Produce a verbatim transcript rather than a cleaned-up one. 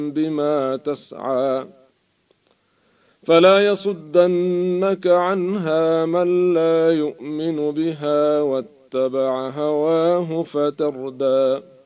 بما تسعى فلا يصدنك عنها من لا يؤمن بها واتبع هواه فتردى